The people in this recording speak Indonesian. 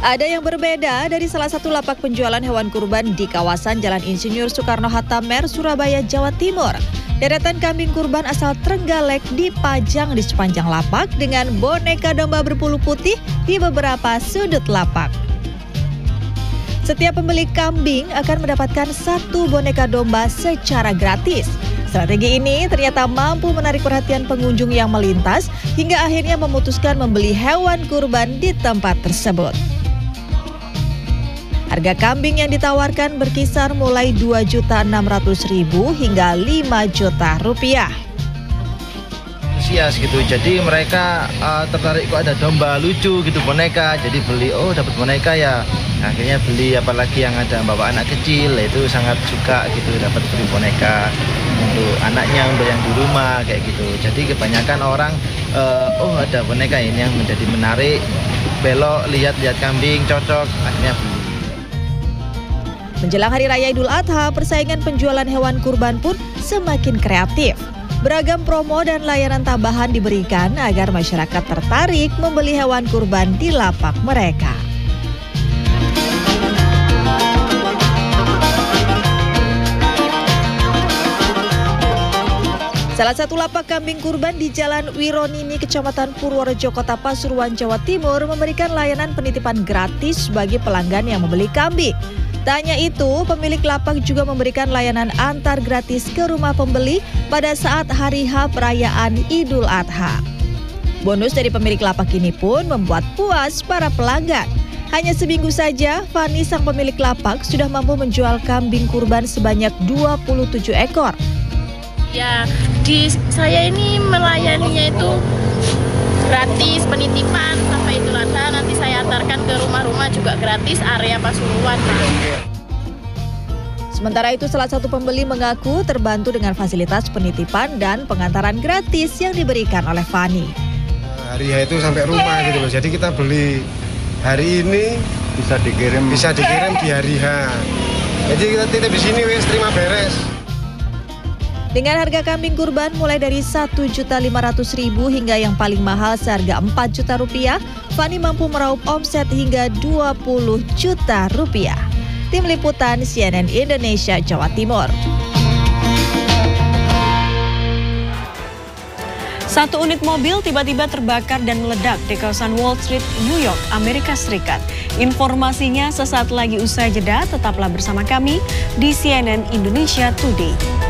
Ada yang berbeda dari salah satu lapak penjualan hewan kurban di kawasan Jalan Insinyur Soekarno-Hatta Mer, Surabaya, Jawa Timur. Deretan kambing kurban asal Trenggalek dipajang di sepanjang lapak dengan boneka domba berbulu putih di beberapa sudut lapak. Setiap pembeli kambing akan mendapatkan satu boneka domba secara gratis. Strategi ini ternyata mampu menarik perhatian pengunjung yang melintas hingga akhirnya memutuskan membeli hewan kurban di tempat tersebut. Harga kambing yang ditawarkan berkisar mulai Rp2.600.000 hingga Rp5 juta. Antusias gitu, jadi mereka tertarik kok ada domba lucu gitu, boneka, jadi beli, oh dapat boneka ya, akhirnya beli. Apalagi yang ada bawa anak kecil, itu sangat suka gitu, dapat beli boneka untuk anaknya, untuk yang di rumah kayak gitu. Jadi kebanyakan orang oh ada boneka ini yang menjadi menarik, belok lihat-lihat kambing cocok, akhirnya beli. Menjelang Hari Raya Idul Adha, persaingan penjualan hewan kurban pun semakin kreatif. Beragam promo dan layanan tambahan diberikan agar masyarakat tertarik membeli hewan kurban di lapak mereka. Salah satu lapak kambing kurban di Jalan Wironini, Kecamatan Purworejo, Kota Pasuruan, Jawa Timur memberikan layanan penitipan gratis bagi pelanggan yang membeli kambing. Tak hanya itu, pemilik lapak juga memberikan layanan antar gratis ke rumah pembeli pada saat hari H perayaan Idul Adha. Bonus dari pemilik lapak ini pun membuat puas para pelanggan. Hanya seminggu saja, Fani sang pemilik lapak sudah mampu menjual kambing kurban sebanyak 27 ekor. Ya, saya ini melayaninya itu gratis penitipan sampai Idul Adha, nanti saya antarkan ke rumah-rumah juga gratis area Pasuruan. Sementara itu, salah satu pembeli mengaku terbantu dengan fasilitas penitipan dan pengantaran gratis yang diberikan oleh Fani. Hari H itu sampai rumah gitu loh, jadi kita beli hari ini bisa dikirim di hari H. Jadi kita titip di sini wes terima beres. Dengan harga kambing kurban mulai dari Rp1.500.000 hingga yang paling mahal seharga Rp4 juta, Fani mampu meraup omset hingga Rp20 juta. Tim Liputan CNN Indonesia, Jawa Timur. Satu unit mobil tiba-tiba terbakar dan meledak di kawasan Wall Street, New York, Amerika Serikat. Informasinya sesaat lagi usai jeda, tetaplah bersama kami di CNN Indonesia Today.